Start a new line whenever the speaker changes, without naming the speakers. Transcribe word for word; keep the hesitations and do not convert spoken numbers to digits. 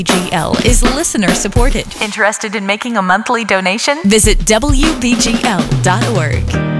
G L is listener supported. Interested in making a monthly donation? Visit W B G L dot org.